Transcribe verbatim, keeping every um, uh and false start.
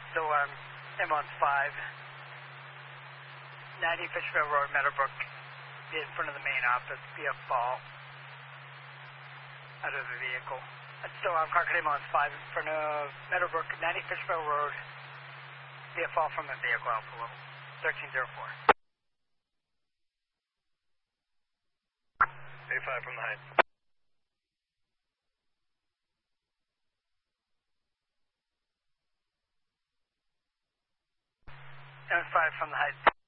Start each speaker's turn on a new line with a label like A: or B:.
A: So, um, ambulance five, ninety Fishville Road, Meadowbrook, in front of the main office, be a fall out of the vehicle. That's still on Concord ambulance five in front of Meadowbrook, ninety Fishville Road, be a fall from the vehicle, Alpha level, thirteen oh four.
B: A five from the heights.
A: M five from the heights.